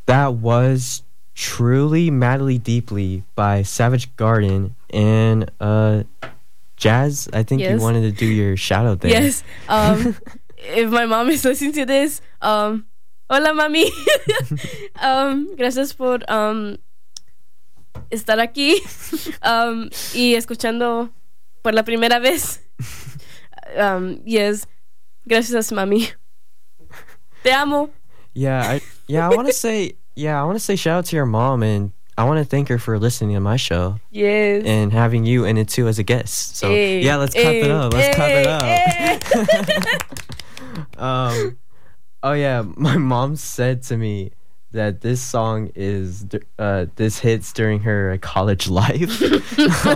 That was Truly Madly Deeply by Savage Garden. And Jazz, I think you Yes. wanted to do your shout out there. Yes. If my mom is listening to this, hola mami. Gracias por estar aquí y escuchando por la primera vez. Yes. Gracias mami. Te amo. I want to say shout out to your mom, and I want to thank her for listening to my show. Yes. And having you in it too as a guest. So Hey, let's clap it up. Let's clap it up. Hey. Oh yeah, my mom said to me that this song is this hits during her college life.